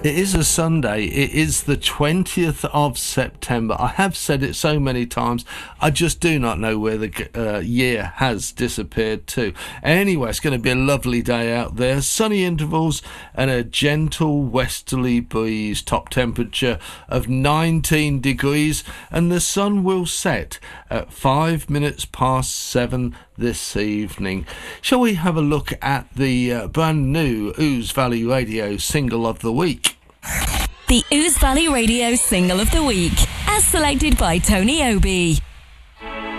It is a Sunday. It is the 20th of September. I have said it so many times, I just do not know where the year has disappeared to. Anyway, it's going to be a lovely day out there. Sunny intervals and a gentle westerly breeze. Top temperature of 19 degrees, and the sun will set at 5 minutes past 7 this evening. Shall we have a look at the brand new Ouse Valley Radio single of the week? The Ouse Valley Radio single of the week, as selected by Tony Obi.